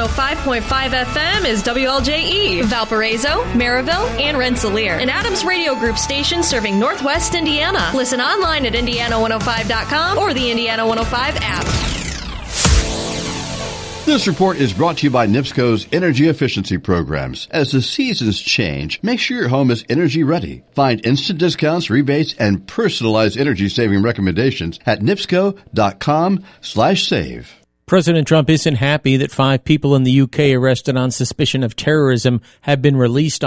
105.5 FM is WLJE, Valparaiso, Maryville, and Rensselaer. An Adams Radio Group station serving Northwest Indiana. Listen online at Indiana105.com or the Indiana 105 app. This report is brought to you by NIPSCO's energy efficiency programs. As the seasons change, make sure your home is energy ready. Find instant discounts, rebates, and personalized energy-saving recommendations at nipsco.com/save. President Trump isn't happy that 5 people in the UK arrested on suspicion of terrorism have been released